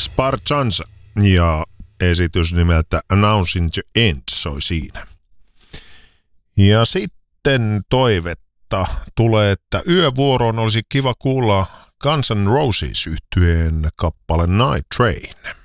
Spartans ja esitys nimeltä Announcing the End soi siinä. Ja sitten toivetta tulee, että yövuoroon olisi kiva kuulla Guns N' Roses -yhtyeen kappale Night Train.